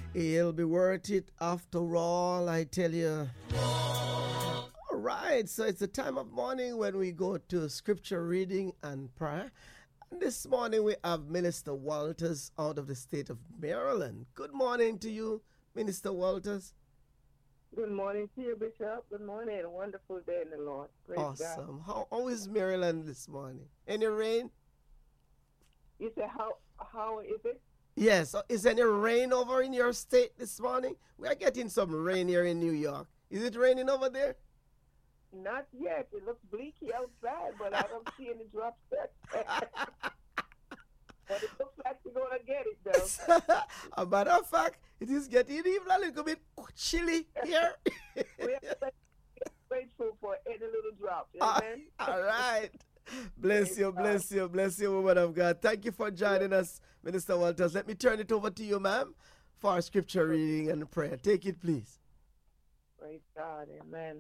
It'll be worth it after all, I tell you. All right, so it's the time of morning when we go to scripture reading and prayer. And this morning we have Minister Walters out of the state of Maryland. Good morning to you, Minister Walters. Good morning to you, Bishop. Good morning. A wonderful day in the Lord. Praise Awesome. God. How is Maryland this morning? Any rain? You said how is it? Yes. Is any rain over in your state this morning? We are getting some rain here in New York. Is it raining over there? Not yet. It looks bleaky outside, but I don't see any drops yet. But it looks like we're going to get it, though. A matter of fact, it is getting even a little bit chilly here. We are grateful for any little drop. Amen. All right. Bless you, woman of God. Thank you for joining us, Minister Walters. Let me turn it over to you, ma'am, for our scripture reading and prayer. Take it, please. Praise God. Amen.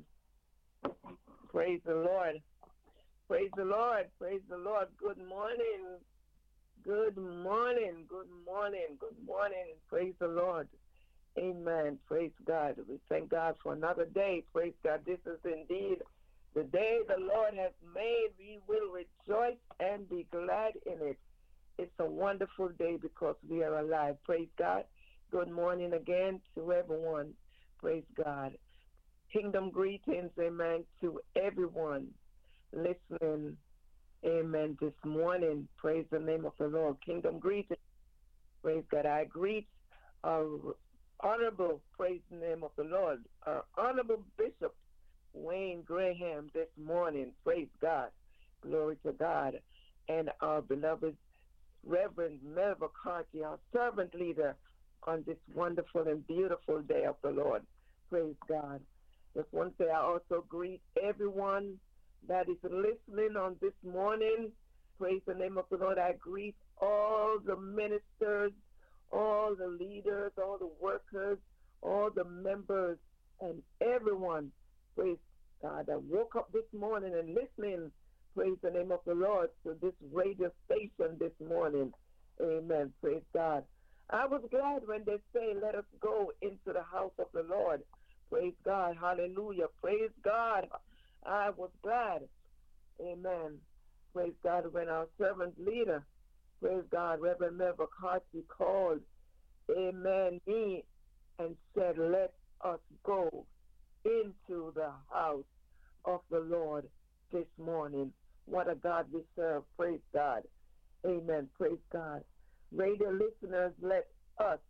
Praise the Lord. Praise the Lord. Praise the Lord. Good morning. Good morning. Good morning. Good morning. Praise the Lord. Amen. Praise God. We thank God for another day. Praise God. This is indeed the day the Lord has made. We will rejoice and be glad in it. It's a wonderful day because we are alive. Praise God. Good morning again to everyone. Praise God. Kingdom greetings, amen, to everyone listening, amen, this morning. Praise the name of the Lord. Kingdom greetings. Praise God. I greet our honorable, praise the name of the Lord, our honorable Bishop Wayne Graham this morning. Praise God. Glory to God. And our beloved Reverend Melva Carty, our servant leader, on this wonderful and beautiful day of the Lord. Praise God. Just want to say I also greet everyone that is listening on this morning. Praise the name of the Lord. I greet all the ministers, all the leaders, all the workers, all the members, and everyone. Praise God. I woke up this morning and listening, praise the name of the Lord, to this radio station this morning. Amen. Praise God. I was glad when they say, let us go into the house of the Lord. Praise God. Hallelujah. Praise God. I was glad. Amen. Praise God. When our servant leader, praise God, Reverend Melva Carty called, amen, me and said, let us go into the house of the Lord this morning. What a God we serve. Praise God. Amen. Praise God. Radio listeners, let us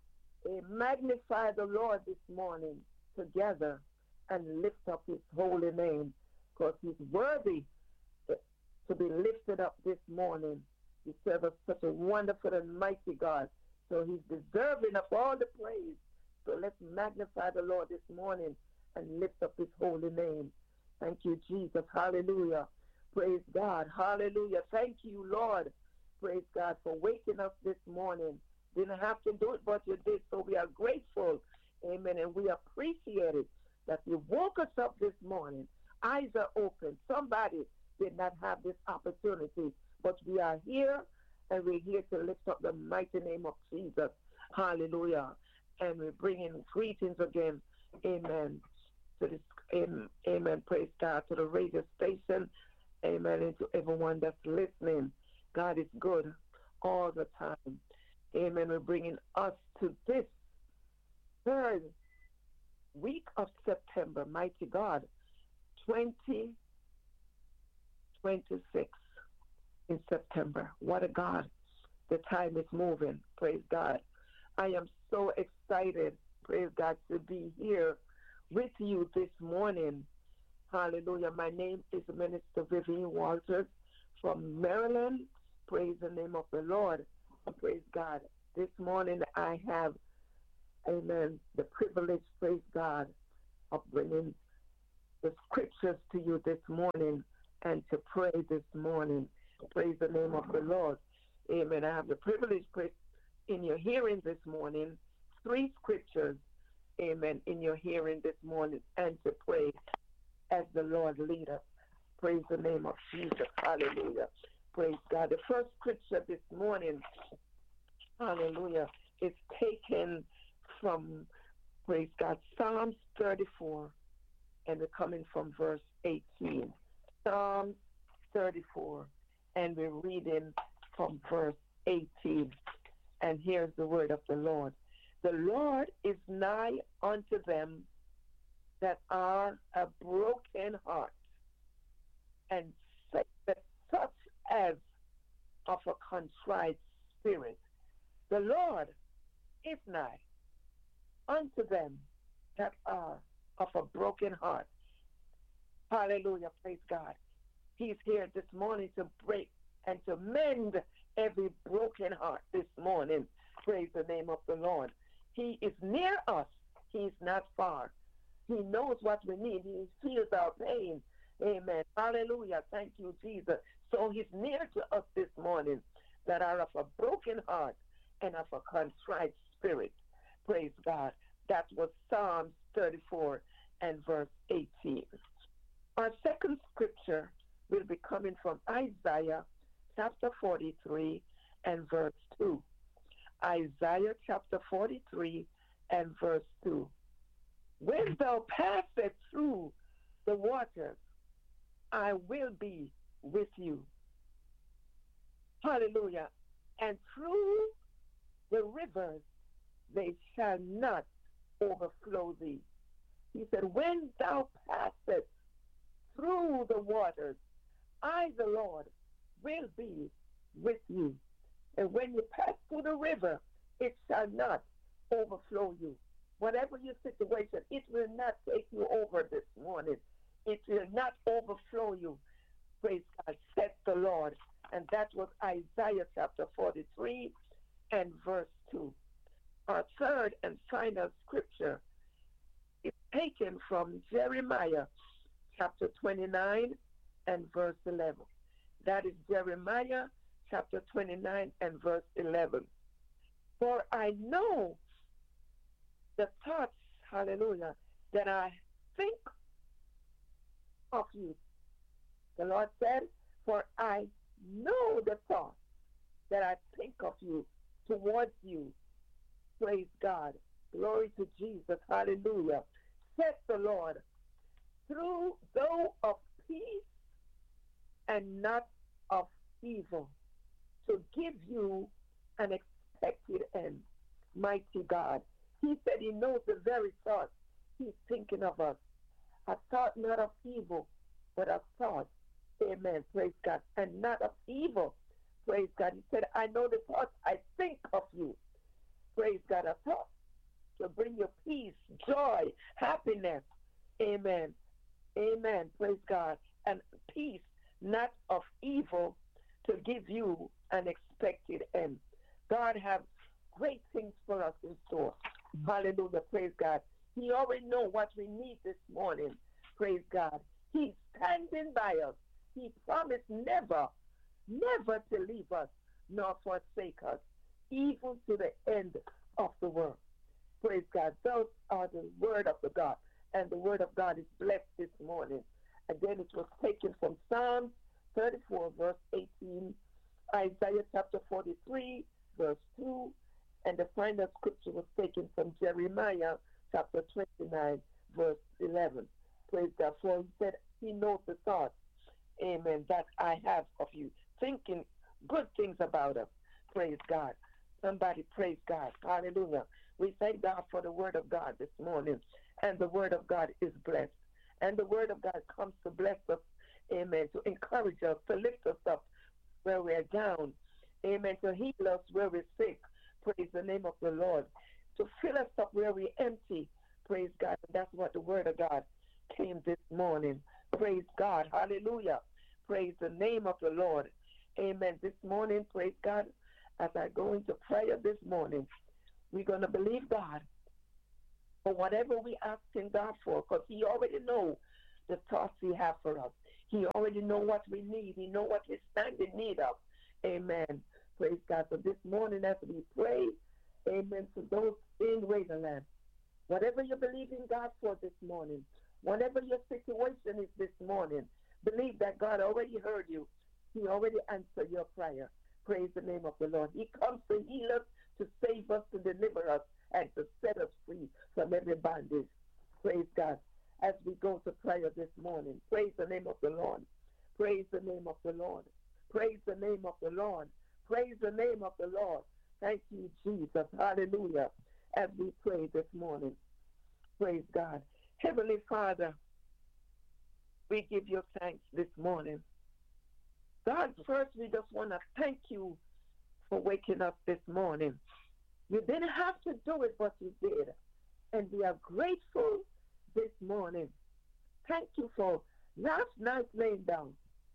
magnify the Lord this morning together and lift up his holy name, because he's worthy to be lifted up this morning. He serves us such a wonderful and mighty God, so he's deserving of all the praise. So let's magnify the Lord this morning and lift up his holy name. Thank you, Jesus. Hallelujah. Praise God. Hallelujah. Thank you, Lord. Praise God for waking us this morning. Didn't have to do it, but you did, so we are grateful. Amen. And we appreciate it that you woke us up this morning. Eyes are open. Somebody did not have this opportunity, but we are here, and we're here to lift up the mighty name of Jesus. Hallelujah. And we're bringing greetings again. Amen. To this, amen. Praise God. To the radio station. Amen. And to everyone that's listening. God is good all the time. Amen. We're bringing us to this third week of September, mighty God, 2026 in September. What a God. The time is moving. Praise God. I am so excited, praise God, to be here with you this morning. Hallelujah. My name is Minister Vivian Walters from Maryland. Praise the name of the Lord. Praise God. This morning I have, amen, the privilege, praise God, of bringing the scriptures to you this morning and to pray this morning. Praise the name of the Lord. Amen. I have the privilege, praise, in your hearing this morning, 3 scriptures, amen, in your hearing this morning, and to pray as the Lord lead us. Praise the name of Jesus. Hallelujah. Praise God. The first scripture this morning, hallelujah, is taken from, praise God, Psalms 34, and we're coming from verse 18. Psalms 34, and we're reading from verse 18. And here's the word of the Lord. The Lord is nigh unto them that are a broken heart, and saveth such as of a contrite spirit. The Lord is nigh unto them that are of a broken heart. Hallelujah, praise God. He's here this morning to break and to mend every broken heart this morning. Praise the name of the Lord. He is near us. He's not far. He knows what we need. He feels our pain. Amen. Hallelujah. Thank you, Jesus. So he's near to us this morning that are of a broken heart and of a contrite spirit. Praise God. That was Psalms 34 and verse 18. Our second scripture will be coming from Isaiah chapter 43 and verse 2. Isaiah chapter 43 and verse 2. When thou passest through the waters, I will be with you. Hallelujah. And through the rivers, they shall not overflow thee. He said, when thou passest through the waters, I, the Lord, will be with you. And when you pass through the river, it shall not overflow you. Whatever your situation, it will not take you over this morning. It will not overflow you. Praise God, said the Lord. And that was Isaiah chapter 43 and verse 2. Our third and final scripture is taken from Jeremiah chapter 29 and verse 11. That is Jeremiah chapter 29 and verse 11. For I know the thoughts, hallelujah, that I think of you. The Lord said, for I know the thoughts that I think of you, towards you. Praise God. Glory to Jesus. Hallelujah. Said the Lord, through though of peace and not of evil, to give you an expected end. Mighty God. He said he knows the very thoughts he's thinking of us. A thought not of evil, but a thought. Amen. Praise God. And not of evil. Praise God. He said, I know the thoughts I think of you. Praise God. A thought to bring you peace, joy, happiness. Amen. Amen. Praise God. And peace, not of evil, to give you an expected end. God has great things for us in store. Hallelujah. Praise God. He already knows what we need this morning. Praise God. He's standing by us. He promised never, never to leave us nor forsake us, even to the end of the world. Praise God. Those are the word of the God. And the word of God is blessed this morning. Again, it was taken from Psalm 34, verse 18, Isaiah chapter 43, verse 2, and the final scripture was taken from Jeremiah chapter 29, verse 11. Praise God. For he said, he knows the thoughts, amen, that I have of you, thinking good things about us. Praise God. Somebody praise God. Hallelujah. We thank God for the word of God this morning. And the word of God is blessed. And the word of God comes to bless us. Amen. To encourage us, to lift us up where we are down. Amen. To heal us where we're sick. Praise the name of the Lord. To fill us up where we're empty. Praise God. And that's what the word of God came this morning. Praise God. Hallelujah. Praise the name of the Lord. Amen. This morning, praise God, as I go into prayer this morning, we're going to believe God for whatever we asking God for, because he already knows the thoughts he has for us. He already know what we need. He know what we stand in need of. Amen. Praise God. So this morning as we pray, amen, to those in Raiderland, whatever you believe in God for this morning, whatever your situation is this morning, believe that God already heard you. He already answered your prayer. Praise the name of the Lord. He comes to heal us, to save us, to deliver us, and to set us free from every bondage. Praise God. As we go to prayer this morning, praise the name of the Lord. Praise the name of the Lord. Praise the name of the Lord. Praise the name of the Lord. Thank you, Jesus. Hallelujah. As we pray this morning, praise God. Heavenly Father, we give you thanks this morning. God, first we just want to thank you for waking up this morning. You didn't have to do it, but you did. And we are grateful this morning. Thank you for last night laying down,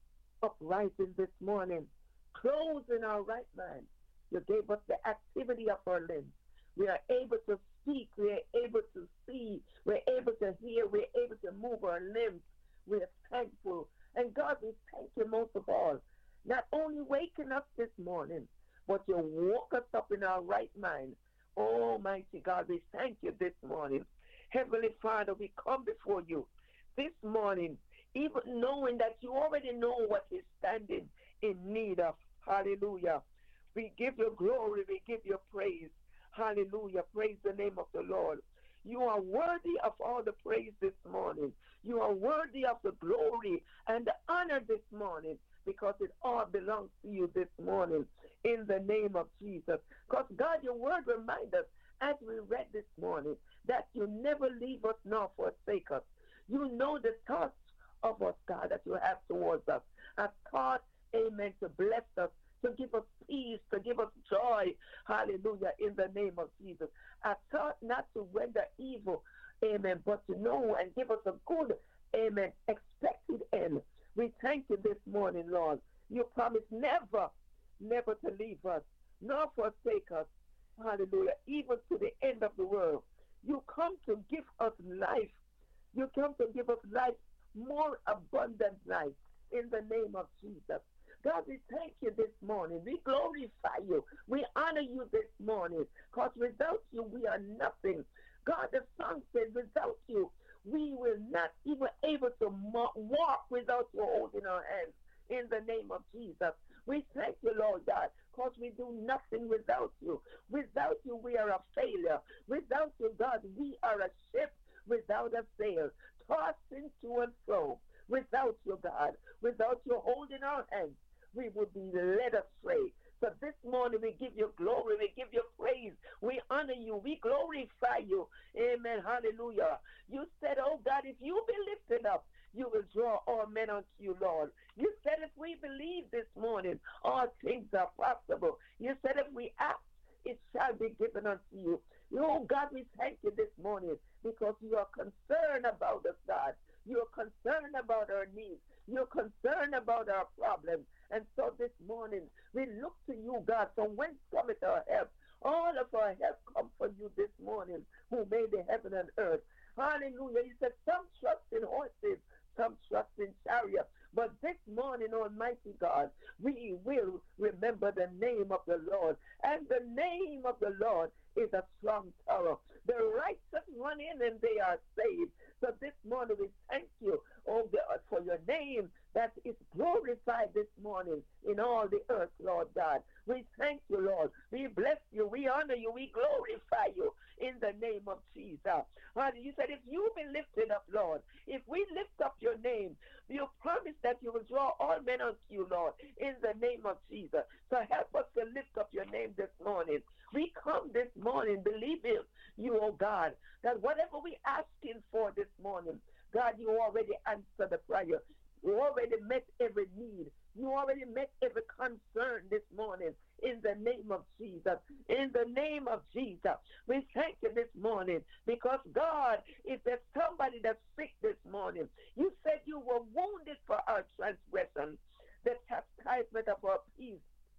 uprising this morning, closing our right mind. You gave us the activity of our limbs. We are able to speak. We are able to see. We're able to hear. We're able to move our limbs. We're thankful. And God, we thank you most of all. Not only waking up this morning, but you woke us up in our right mind. Almighty God, we thank you this morning. Heavenly Father, we come before you this morning, even knowing that you already know what we're standing in need of. Hallelujah. We give you glory. We give you praise. Hallelujah. Praise the name of the Lord. You are worthy of all the praise this morning. You are worthy of the glory and the honor this morning, because it all belongs to you this morning in the name of Jesus. Because God, your word reminds us, as we read this morning, that you never leave us nor forsake us. You know the thoughts of us, God, that you have towards us. A thought, amen, to bless us, to give us peace, to give us joy, hallelujah, in the name of Jesus. A thought not to render evil, amen, but to know and give us a good, amen, expected end. We thank you this morning, Lord. You promise never, never to leave us, nor forsake us, hallelujah, even to the end of the world. You come to give us life. You come to give us life, more abundant life, in the name of Jesus. God, we thank you this morning. We glorify you. We honor you this morning, because without you, we are nothing. God, the song said, without you, we will not even able to walk without you holding our hands, in the name of Jesus. We thank you, Lord God, because we do nothing without you. Without you, we are a failure. Without you, God, we are a ship without a sail, tossing to and fro. Without you, God, without you holding our hands, we would be led astray. So this morning we give you glory, we give you praise, we honor you, we glorify you. Amen, hallelujah. You said, oh God, if you be lifted up, you will draw all men unto you, Lord. You said if we believe this morning, all things are possible. You said if we ask, it shall be given unto you. Oh God, we thank you this morning, because you are concerned about us, God. You're concerned about our needs. You're concerned about our problems. And so this morning, we look to you, God, from whence cometh our help. All of our help come from you this morning, who made the heaven and earth. Hallelujah. You said some trust in horses, some trust in chariots. But this morning, Almighty God, we will remember the name of the Lord. And the name of the Lord is a strong tower. The righteous run in and they are saved. So this morning we thank you, oh God, for your name that is glorified this morning in all the earth, Lord God. We thank you, Lord. We bless you. We honor you. We glorify you in the name of Jesus. You said if you be lifted up, Lord, if we lift up your name, you promise that you will draw all men unto you, Lord, in the name of Jesus. So help us to lift up your name this morning. We come this morning believing you, oh God, that whatever we asking for this morning, God, you already answered the prayer. You already met every need. You already met every concern this morning in the name of Jesus. In the name of Jesus, we thank you this morning, because God, if there's somebody that's sick this morning, you said you were wounded for our transgression. The chastisement of our peace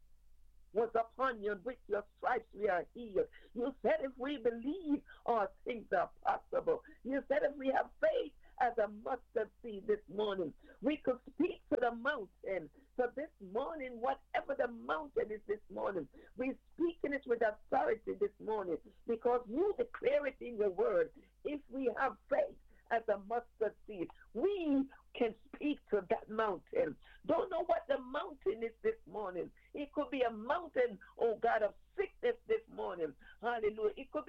was upon you, and with your stripes we are healed. You said if we believe, all things are possible. You said if we have faith as a mustard seed this morning, we could speak to the mountain. So this morning, whatever the mountain is this morning, we speaking it with authority this morning, because you declare it in your word. If we have faith as a mustard seed, we can speak to that mountain. Don't know what the mountain is this morning. It could be a mountain, oh God, of sickness this morning. Hallelujah. It could be a mountain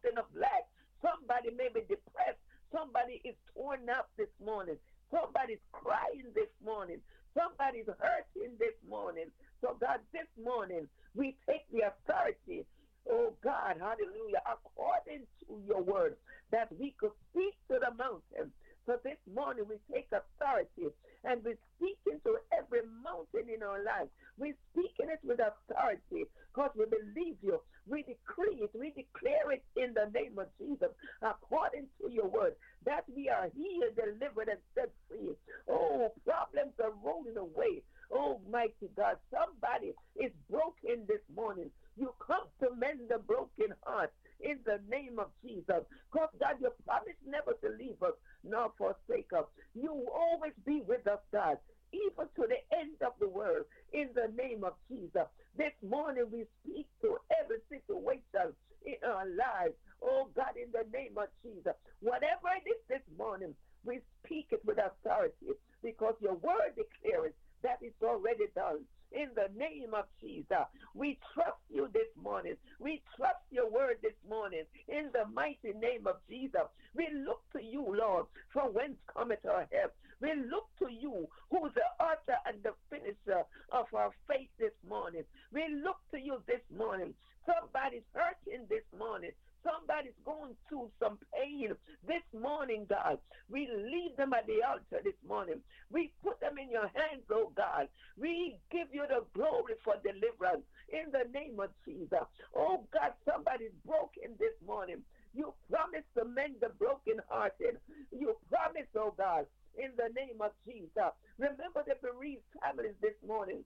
mountain of lack. Somebody may be depressed. Somebody is torn up this morning. Somebody's crying this morning. Somebody's hurting this morning. So, God, this morning, we take the authority, oh God, hallelujah, according to your word, that we could speak to the mountain. So this morning we take authority and we speak into every mountain in our life. We speak in it with authority because we believe you. We decree it. We declare it in the name of Jesus according to your word that we are healed, delivered, and set free. Oh, problems are rolling away. Oh, mighty God, somebody is broken this morning. You come to mend the broken heart in the name of Jesus. Because God, you promised never to leave us nor forsake us. You will always be with us, God, even to the end of the world in the name of Jesus. This morning we speak to every situation in our lives. Oh God, in the name of Jesus. Whatever it is this morning, we speak it with authority because your word declares that it's already done. In the name of Jesus, we trust you this morning. We trust your word this morning. In the mighty name of Jesus, we look to you, Lord, from whence cometh our help. We look to you, who is the author and the finisher of our faith this morning. We look to you this morning. Somebody's hurting this morning. Somebody's going through some pain this morning, God. We leave them at the altar this morning. We put them in your hands, oh God. We give you the glory for deliverance in the name of Jesus. Oh God, somebody's broken this morning. You promised to mend the brokenhearted. You promised, oh God, in the name of Jesus. Remember the bereaved families this morning.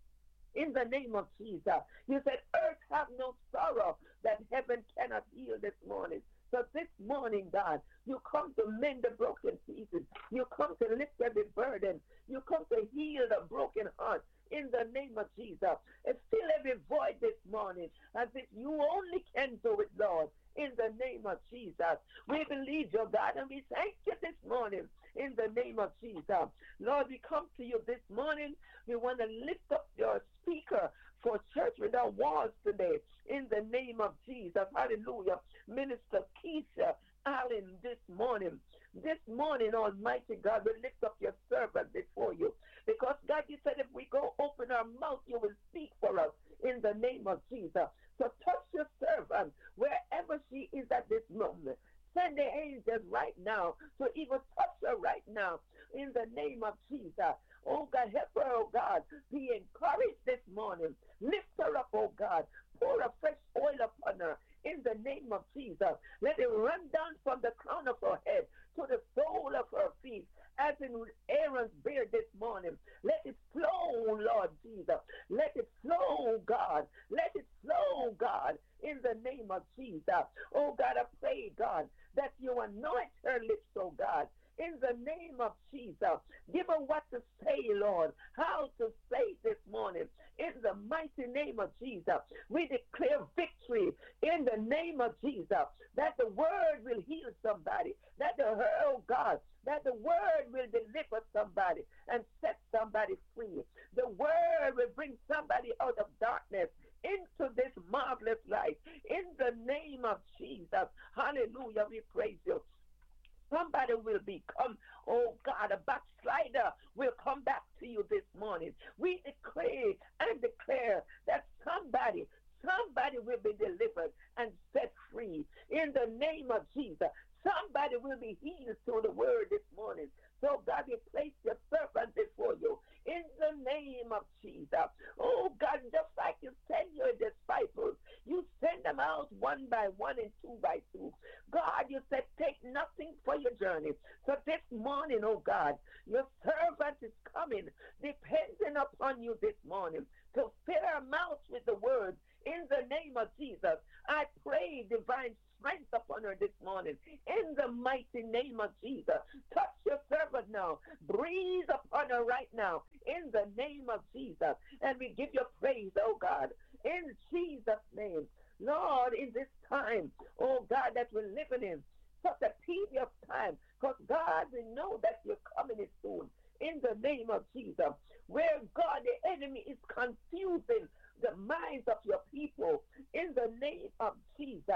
In the name of Jesus. You said, earth have no sorrow that heaven cannot heal this morning. So this morning, God, you come to mend the broken pieces. You come to lift every burden. You come to heal the broken heart. In the name of Jesus. And fill every void this morning as if you only can do it, Lord. In the name of Jesus. We believe you, God, and we thank you this morning. In the name of Jesus. Lord, we come to you this morning. We want to lift up your speaker for Church Without Walls today. In the name of Jesus. Hallelujah. Minister Keisha Allen this morning. This morning, Almighty God, we lift up your servant before you. Because, God, you said if we go open our mouth, you will speak for us in the name of Jesus. So touch your servant wherever she is at this moment. Send the angels right now to even touch her right now in the name of Jesus. Oh, God, help her, oh, God. Be encouraged this morning. Lift her up, oh, God. Pour a fresh oil upon her in the name of Jesus. Let it run down from the crown of her head to the sole of her feet, as in Aaron's beard this morning. Let it flow, Lord Jesus. Let it flow, God. Let it flow, God, in the name of Jesus. Oh, God, I pray, God, that you anoint her lips, oh, God, in the name of Jesus. Give her what to say, Lord, how to say this morning. In the mighty name of Jesus, we declare victory in the name of Jesus, that the word will heal somebody, that oh God, that the word will deliver somebody and set somebody free. The word will bring somebody out of darkness into this marvelous light. In the name of Jesus, hallelujah, we praise you. Somebody will become, oh God, a backslider will come back to you this morning. We declare and declare that somebody will be delivered and set free in the name of Jesus. Somebody will be healed through the word this morning. So God, we place your servant before you in the name of Jesus. Oh God, just like you send your disciples, you send them out one by one and two by two. God, you said take nothing for your journey. So this morning, oh God, your servant is coming, depending upon you this morning to fill our mouths with the word. In the name of Jesus, I pray divine strength upon her this morning. In the mighty name of Jesus, touch your servant now. Breathe upon her right now. In the name of Jesus. And we give you praise, oh God. In Jesus' name. Lord, in this time, oh God, that we're living in, such a tedious time, because God, we know that you're coming in soon. In the name of Jesus, where God, the enemy is confusing the minds of your people. In the name of Jesus.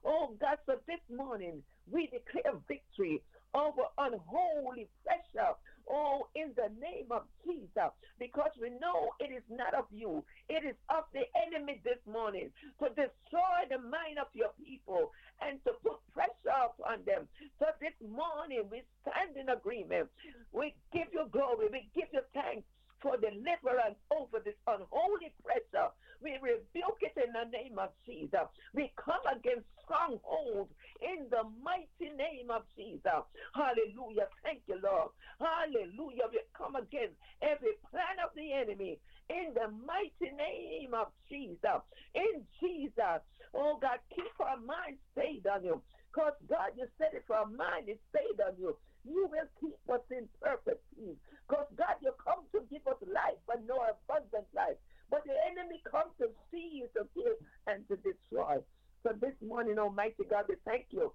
Oh God, so this morning we declare victory over unholy pressure. Oh, in the name of Jesus, because we know it is not of you. It is of the enemy this morning to destroy the mind of your people and to put pressure upon them. So this morning we stand in agreement. We give you glory. We give you thanks for deliverance over this unholy pressure. We rebuke it in the name of Jesus. We come against strongholds in the mighty name of Jesus. Hallelujah. Thank you, Lord. Hallelujah. We come against every plan of the enemy in the mighty name of Jesus. In Jesus. Oh God, keep our mind stayed on you. Because God, you said if our mind is stayed on you, you will keep us in perfect peace. Because God, you come to give us life and no abundant life. But the enemy comes to steal, to kill, and to destroy. So this morning, Almighty God, we thank you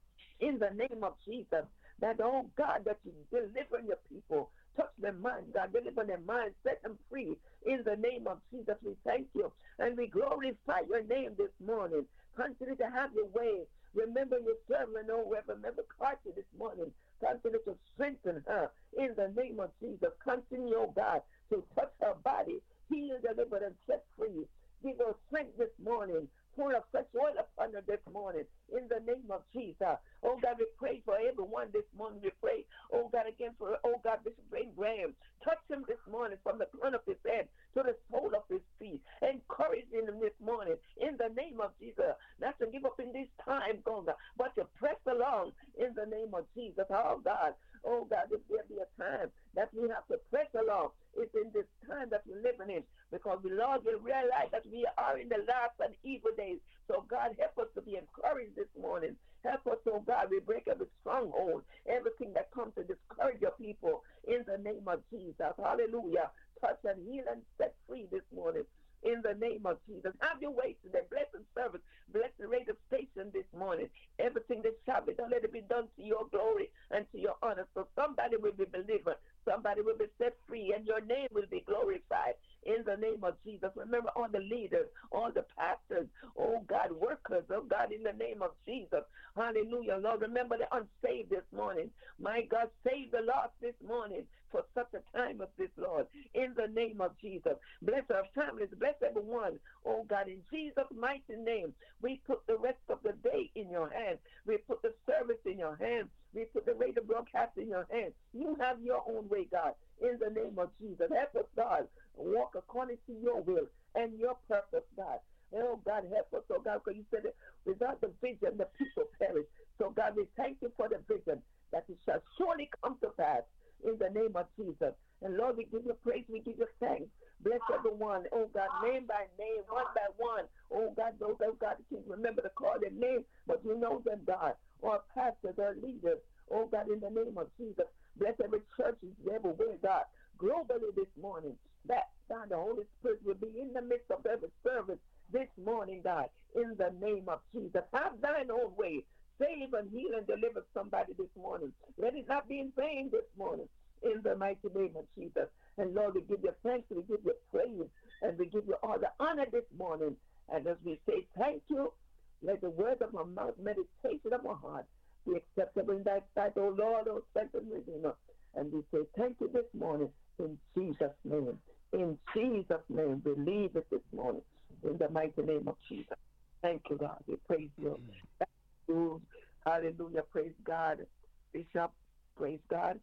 in the name of Jesus that, oh God, that you deliver your people. Touch their mind, God, deliver their mind, set them free. In the name of Jesus, we thank you. And we glorify your name this morning. Continue to have your way. Remember your servant, remember Carter this morning. Continue to strengthen her in the name of Jesus. Continue, oh God, to touch her body, heal, deliver, and set free. Give her strength this morning. Pour a fresh oil upon her this morning in the name of Jesus. Oh God, we pray for everyone this morning. We pray, oh God, again for, oh God, Bishop Wayne Graham. Touch him this morning from the crown of his head to the sole of his feet. Encourage him this morning in the name of Jesus. Not to give up in this time, God, but to press along in the name of Jesus. Oh God, if there be a time that we have to press along, it's in this time that we're living in, because we, Lord, will realize that we are in the last and evil days. So God, help us to be encouraged this morning. Help us, oh God, we break every stronghold, everything that comes to discourage your people in the name of Jesus. Hallelujah. Touch and heal and set free this morning in the name of Jesus. Have your way today. Bless the service. Bless the radio station this morning. Everything that shall be done, let it be done to your glory and to your honor. So somebody will be delivered. Somebody will be set free, and your name will be glorified in the name of Jesus. Remember all the leaders, all the pastors, oh God, workers, oh God, in the name of Jesus. Hallelujah, Lord. Remember the unsaved this morning. My God, save the lost this morning for such a time as this, Lord, in the name of Jesus. Bless our families, bless everyone, oh God, in Jesus' mighty name. We put the rest of the day in your hands. We put the service in your hands. We put the radio broadcast in your hands. You have your own way, God, in the name of Jesus. Help us, God, walk according to your will and your purpose, God. Oh, God, help us, oh, God, because you said that without the vision, the people perish. So, God, we thank you for the vision that it shall surely come to pass in the name of Jesus. And, Lord, we give you praise, we give you thanks. Bless everyone, oh, God, name by name, one by one. Oh, God, those, oh, God, can remember to call their name, but you know them, God. Or pastors or leaders, oh, God, in the name of Jesus. Bless every church everywhere, God, globally this morning. That, God, the Holy Spirit will be in the midst of every service this morning, God, in the name of Jesus. Have thine own way. Save and heal and deliver somebody this morning. Let it not be in vain this morning, in the mighty name of Jesus. And Lord, we give you thanks, we give you praise, and we give you all the honor this morning. And as we say thank you, let the words of our mouth, meditation of our heart be acceptable in thy sight, O Lord, O strength and redeemer. And we say thank you this morning in Jesus' name. In Jesus' name, we leave it this morning in the mighty name of Jesus. Thank you, God. We praise you. Thank you. Hallelujah. Praise God. Bishop, praise God.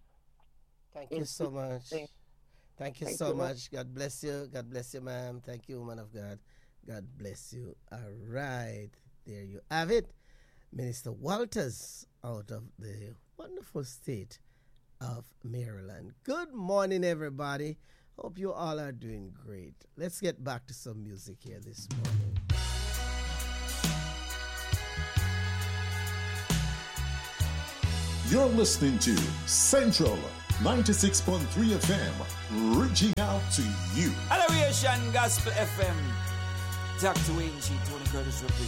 Thank you so much. Thank you so much. God bless you. God bless you, ma'am. Thank you, woman of God. God bless you. All right. There you have it. Minister Walters out of the wonderful state of Maryland. Good morning, everybody. Hope you all are doing great. Let's get back to some music here this morning. You're listening to Central 96.3 FM, reaching out to you. Adoration Gospel FM. Dr. Wayne G. Tony Curtis representing.